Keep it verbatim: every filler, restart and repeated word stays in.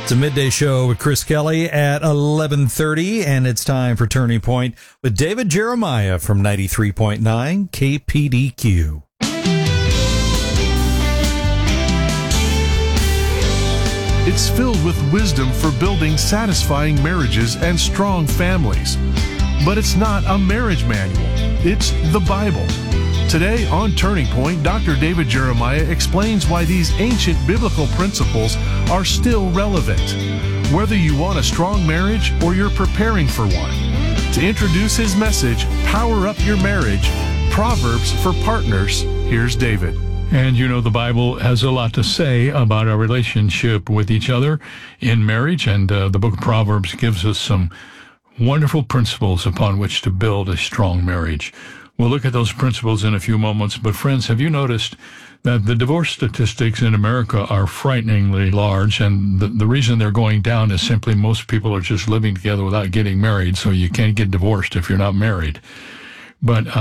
It's a midday show with Chris Kelly at eleven thirty, and it's time for Turning Point with David Jeremiah from ninety-three point nine K P D Q. It's filled with wisdom for building satisfying marriages and strong families. But it's not a marriage manual. It's the Bible. Today on Turning Point, Doctor David Jeremiah explains why these ancient biblical principles are still relevant, whether you want a strong marriage or you're preparing for one. To introduce his message, Power Up Your Marriage, Proverbs for Partners, here's David. And you know, the Bible has a lot to say about our relationship with each other in marriage, and uh, the book of Proverbs gives us some wonderful principles upon which to build a strong marriage. We'll look at those principles in a few moments, but friends, have you noticed that the divorce statistics in America are frighteningly large, and the, the reason they're going down is simply most people are just living together without getting married, so you can't get divorced if you're not married. But uh,